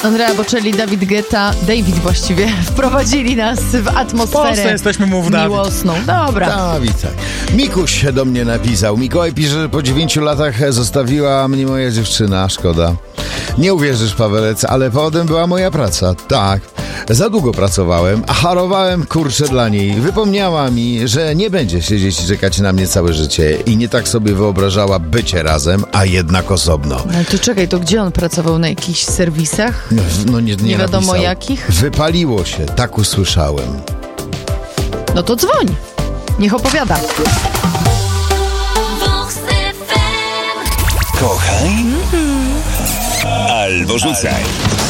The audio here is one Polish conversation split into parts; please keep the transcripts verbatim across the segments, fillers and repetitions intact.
Andrea Bocelli, David Guetta, David właściwie, wprowadzili nas w atmosferę. W Polsce jesteśmy mów Dawid. Miłosną. Dobra. Dawid, tak. Mikuś do mnie napisał. Mikołaj pisze, że po dziewięciu latach zostawiła mnie moja dziewczyna. Szkoda. Nie uwierzysz, Pawelec, ale powodem była moja praca. Tak. Za długo pracowałem, a harowałem kurczę dla niej. Wypomniała mi, że nie będzie siedzieć i czekać na mnie całe życie i nie tak sobie wyobrażała bycie razem, a jednak osobno. Ale to czekaj, to gdzie on pracował? Na jakichś serwisach? No, no nie, nie, Nie wiadomo napisał. jakich? Wypaliło się, tak usłyszałem. No to dzwoń. Niech opowiada. Kochaj albo rzucaj.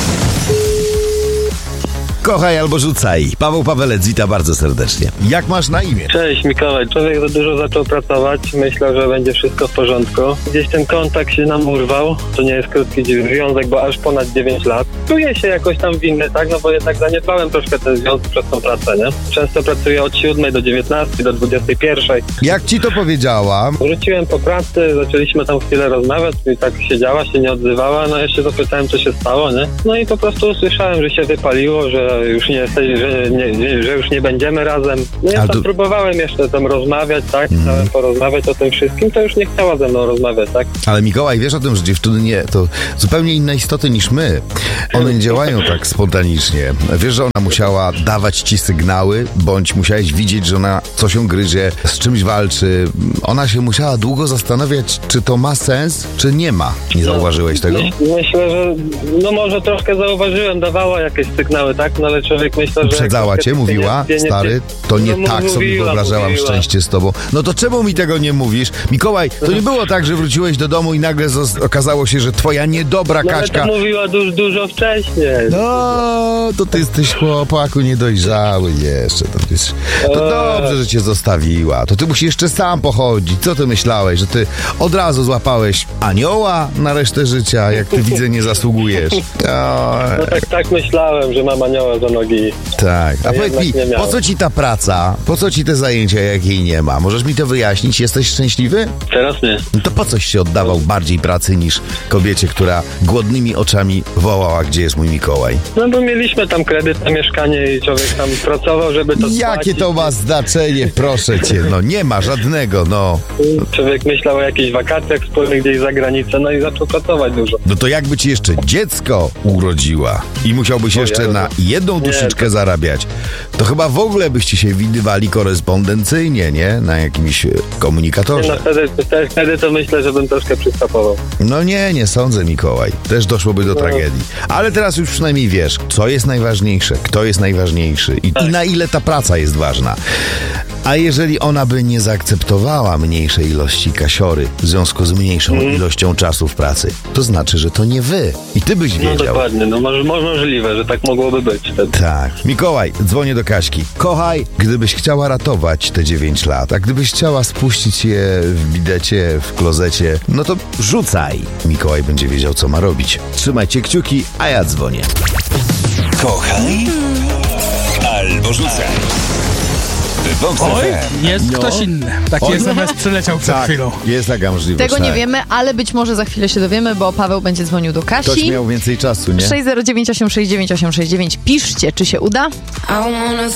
Kochaj albo rzucaj. Paweł Pawelec, witam bardzo serdecznie. Jak masz na imię? Cześć Mikołaj, człowiek za dużo zaczął pracować, myślał, że będzie wszystko w porządku. Gdzieś ten kontakt się nam urwał, to nie jest krótki związek, bo aż ponad dziewięć lat. Czuję się jakoś tam winny, tak, no bo jednak zaniedbałem troszkę ten związek przez tą pracę, nie? Często pracuję od siódmej do dziewiętnastej, do dwudziestej pierwszej. Jak ci to powiedziała? Wróciłem po pracy, zaczęliśmy tam chwilę rozmawiać i tak siedziała, się nie odzywała, no ja się zapytałem, co się stało, nie? No i po prostu usłyszałem, że się wypaliło, że już nie jesteś, że, nie, że już nie będziemy razem. No ja Ale tam to... próbowałem jeszcze tam rozmawiać, tak? Mm. Chciałem porozmawiać o tym wszystkim, to już nie chciała ze mną rozmawiać, tak? Ale Mikołaj, wiesz o tym, że dziewczyny nie, to zupełnie inne istoty niż my. One nie działają tak spontanicznie. Wiesz, że ona musiała dawać ci sygnały, bądź musiałeś widzieć, że ona coś ją gryzie, z czymś walczy. Ona się musiała długo zastanawiać, czy to ma sens, czy nie ma. Nie zauważyłeś tego? Myślę, że no może troszkę zauważyłem, dawała jakieś sygnały, tak? No ale człowiek myślał, że... Uprzedzała cię, mówiła, nie, nie, stary, to nie no, tak mówiła, sobie wyobrażałam mówiła. Szczęście z tobą. No to czemu mi tego nie mówisz? Mikołaj, to nie było tak, że wróciłeś do domu i nagle okazało się, że twoja niedobra no, Kaśka... Ale to mówiła dużo, dużo wcześniej. No, to ty jesteś chłopaku niedojrzały jeszcze. To, jest... to dobrze, że cię zostawiła. To ty musisz jeszcze sam pochodzić. Co ty myślałeś, że ty od razu złapałeś anioła na resztę życia, jak ty widzę nie zasługujesz? No, no tak, tak myślałem, że mam anioła za nogi. Tak, a powiedz mi, po co ci ta praca? Po co ci te zajęcia, jak jej nie ma? Możesz mi to wyjaśnić? Jesteś szczęśliwy? Teraz nie. No to po coś się oddawał bardziej pracy niż kobiecie, która głodnymi oczami wołała, gdzie jest mój Mikołaj? No bo mieliśmy tam kredyt na mieszkanie i człowiek tam pracował, żeby to Jakie spłacić. to ma znaczenie, proszę cię, no nie ma żadnego, no. Człowiek myślał o jakichś wakacjach wspólnych gdzieś za granicę, no i zaczął pracować dużo. No to jakby ci jeszcze dziecko urodziła i musiałbyś o jeszcze ja, na jedną duszyczkę nie, to... zarabiać, to chyba w ogóle byście się widywali korespondencyjnie, nie? Na jakimś komunikatorze. Nie, no wtedy, wtedy, wtedy to myślę, że bym troszkę przystopował. No nie, nie sądzę, Mikołaj. Też doszłoby do no. tragedii. Ale teraz już przynajmniej wiesz, co jest najważniejsze, kto jest najważniejszy i, tak. i na ile ta praca jest ważna. A jeżeli ona by nie zaakceptowała mniejszej ilości kasiory w związku z mniejszą mm. ilością czasu w pracy, to znaczy, że to nie wy. I ty byś wiedział. No dokładnie, no może, możliwe, że tak mogłoby być wtedy. Tak. Mikołaj, dzwonię do Kaśki. Kochaj, gdybyś chciała ratować te dziewięć lat, a gdybyś chciała spuścić je w bidecie, w klozecie, no to rzucaj. Mikołaj będzie wiedział, co ma robić. Trzymajcie kciuki, a ja dzwonię. Kochaj albo rzucaj. Oj, jest no. ktoś inny. Taki Oj. es em es przyleciał przed tak, chwilą. Jest taka możliwość. Tego nie tak. wiemy, ale być może za chwilę się dowiemy, bo Paweł będzie dzwonił do Kasi. Ktoś miał więcej czasu, nie? sześć zero dziewięć osiem sześć dziewięć osiem sześć dziewięć. Piszcie, czy się uda.